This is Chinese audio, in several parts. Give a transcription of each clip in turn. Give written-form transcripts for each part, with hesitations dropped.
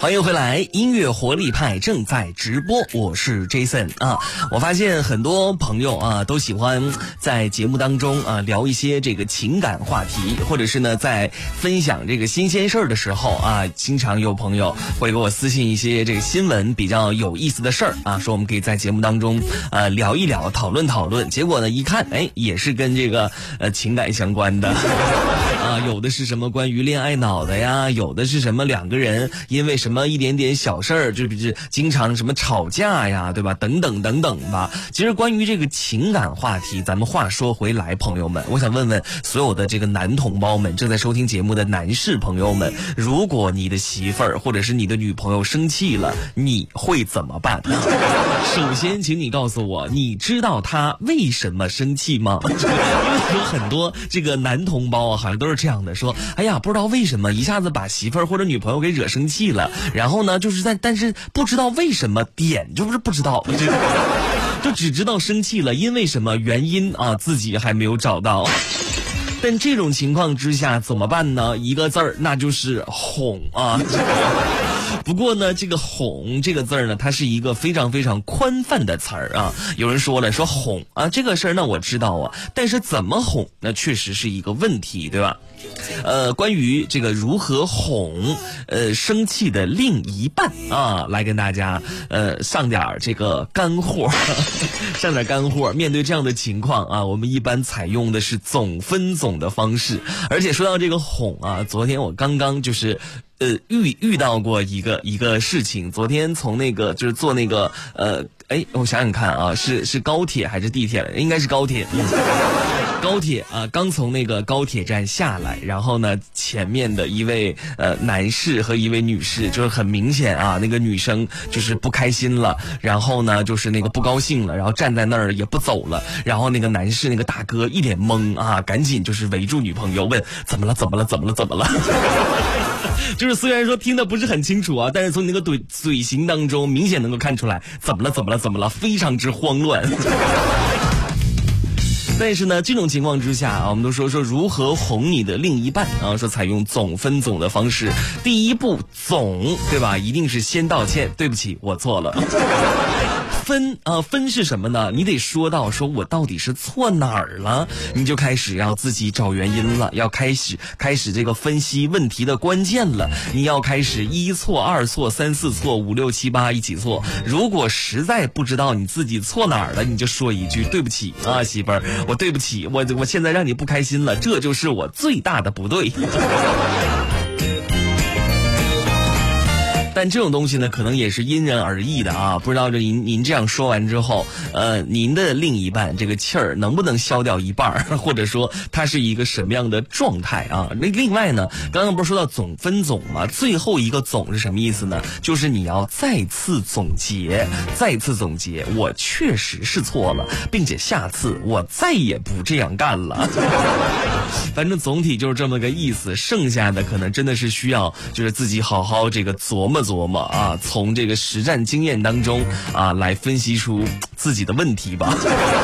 欢迎回来，音乐活力派正在直播，我是 Jason 啊。我发现很多朋友啊都喜欢在节目当中啊聊一些这个情感话题，或者是呢在分享这个新鲜事儿的时候啊，经常有朋友会给我私信一些这个新闻比较有意思的事儿啊，说我们可以在节目当中聊一聊，讨论讨论。结果呢一看，也是跟这个情感相关的啊，有的是什么关于恋爱脑的呀，有的是什么两个人因为什么一点点小事儿，就是经常什么吵架呀，对吧？等等等等吧。其实关于这个情感话题，咱们话说回来，朋友们，我想问问所有的这个男同胞们，正在收听节目的男士朋友们，如果你的媳妇儿或者是你的女朋友生气了，你会怎么办？首先，请你告诉我，你知道她为什么生气吗？因为有很多这个男同胞啊，好像都是这样的，说，哎呀，不知道为什么一下子把媳妇儿或者女朋友给惹生气了，然后呢，就是但是不知道为什么点就是不知道，就只知道生气了，因为什么原因啊，自己还没有找到。但这种情况之下怎么办呢？一个字儿，那就是哄啊。不过呢，这个哄这个字儿呢，它是一个非常非常宽泛的词儿啊。有人说了，说哄啊这个事儿呢我知道啊，但是怎么哄那确实是一个问题，对吧？关于这个如何哄生气的另一半啊，来跟大家上点这个干货，上点干货。面对这样的情况啊，我们一般采用的是总分总的方式。而且说到这个哄啊，昨天我刚刚就是遇到过一个事情。昨天从那个就是坐那个我想想看啊，是高铁还是地铁？应该是高铁。高铁啊，刚从那个高铁站下来，然后呢，前面的一位男士和一位女士，就是很明显啊，那个女生就是不开心了，然后呢就是那个不高兴了，然后站在那儿也不走了，然后那个男士那个大哥一脸懵啊，赶紧就是围住女朋友问怎么了。就是虽然说听得不是很清楚啊，但是从你那个嘴型当中明显能够看出来怎么了，非常之慌乱。但是呢，这种情况之下啊，我们都说如何哄你的另一半啊，说采用总分总的方式。第一步总，对吧？一定是先道歉，对不起，我错了。分是什么呢？你得说到说我到底是错哪儿了，你就开始要自己找原因了，要开始这个分析问题的关键了。你要开始1错2错3 4错5 6 7 8一起错。如果实在不知道你自己错哪儿了，你就说一句对不起啊，媳妇儿，我对不起，我现在让你不开心了，这就是我最大的不对。但这种东西呢，可能也是因人而异的啊。不知道您这样说完之后，您的另一半这个气儿能不能消掉一半，或者说他是一个什么样的状态啊？那另外呢，刚刚不是说到总分总吗？最后一个总是什么意思呢？就是你要再次总结，我确实是错了，并且下次我再也不这样干了。反正总体就是这么个意思，剩下的可能真的是需要就是自己好好这个琢磨啊，从这个实战经验当中啊来分析出自己的问题吧。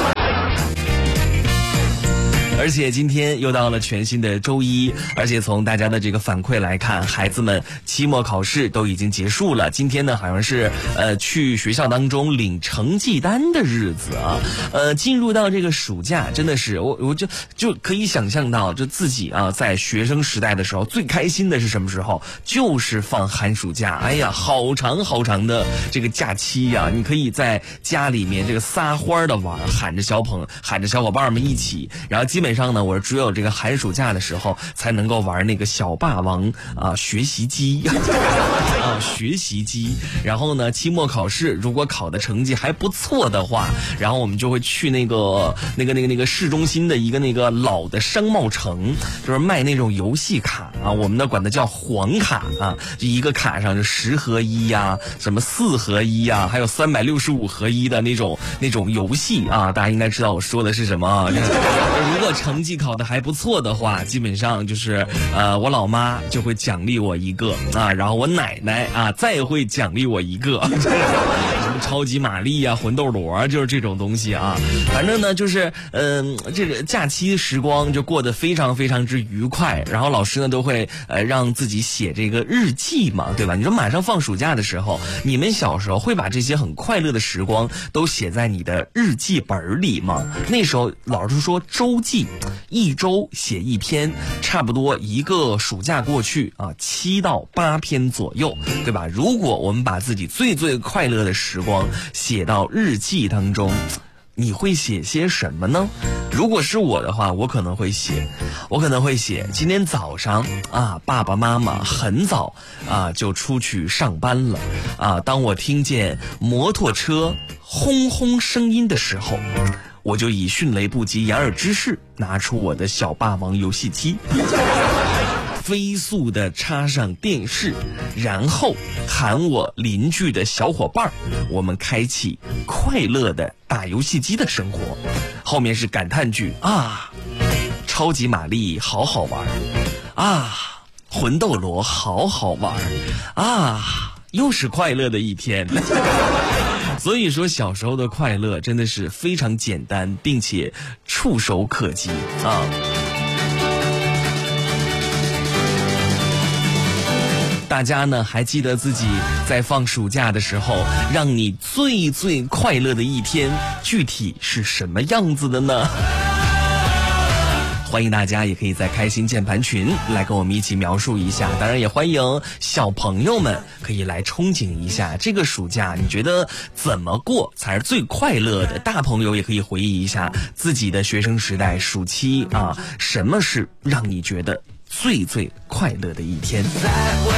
而且今天又到了全新的周一，而且从大家的这个反馈来看，孩子们期末考试都已经结束了。今天呢，好像是去学校当中领成绩单的日子啊。进入到这个暑假，真的是我就可以想象到，就自己啊在学生时代的时候最开心的是什么时候？就是放寒暑假。哎呀，好长好长的这个假期呀，你可以在家里面这个撒欢的玩，喊着小伙伴们一起，然后基本上呢，我只有这个寒暑假的时候才能够玩那个小霸王啊学习机学习机。然后呢，期末考试如果考的成绩还不错的话，然后我们就会去那个市中心的一个那个老的商贸城，就是卖那种游戏卡啊，我们呢管它叫黄卡啊，就一个卡上就10合1呀，什么4合1呀，还有365合1的那种游戏啊，大家应该知道我说的是什么啊。如果成绩考得还不错的话，基本上就是我老妈就会奖励我一个啊，然后我奶奶啊再会奖励我一个。 什么超级玛丽啊、魂斗罗，就是这种东西啊。反正呢，就是这个假期时光就过得非常非常之愉快。然后老师呢都会让自己写这个日记嘛，对吧？你说马上放暑假的时候，你们小时候会把这些很快乐的时光都写在你的日记本里吗？那时候老师说周记，一周写一篇，差不多一个暑假过去啊，7到8篇左右，对吧？如果我们把自己最最快乐的时光写到日记当中，你会写些什么呢？如果是我的话，我可能会写今天早上啊，爸爸妈妈很早啊就出去上班了啊，当我听见摩托车轰轰声音的时候，我就以迅雷不及掩耳之势拿出我的小霸王游戏机，飞速的插上电视，然后喊我邻居的小伙伴，我们开启快乐的打游戏机的生活。后面是感叹句啊，超级玛丽好好玩啊，魂斗罗好好玩啊，又是快乐的一天。所以说小时候的快乐真的是非常简单并且触手可及啊。大家呢还记得自己在放暑假的时候让你最最快乐的一天具体是什么样子的呢？欢迎大家也可以在开心键盘群来跟我们一起描述一下，当然也欢迎小朋友们可以来憧憬一下这个暑假你觉得怎么过才是最快乐的，大朋友也可以回忆一下自己的学生时代暑期啊，什么是让你觉得最最快乐的一天。